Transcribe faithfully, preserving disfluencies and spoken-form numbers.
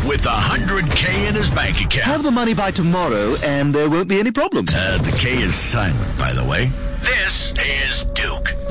with one hundred K in his bank account. Have the money by tomorrow, and there won't be any problems. Uh, the K is silent, by the way. This is Duke